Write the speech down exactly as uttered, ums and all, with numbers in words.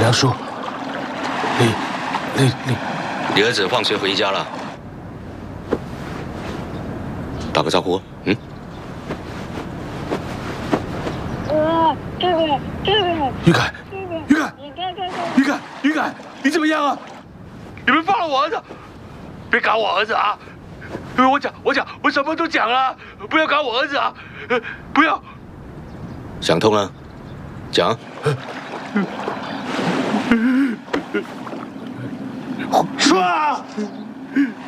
梁叔，你、你、你， 你儿子放学回家了，打个招呼。嗯。 啊，这个，这个。 于凯，于凯，于凯，于凯，你怎么样啊？ 你们放了我儿子，别搞我儿子啊！我讲，我讲，我什么都讲了，不要搞我儿子啊！不要。 想通了，讲。 说啊！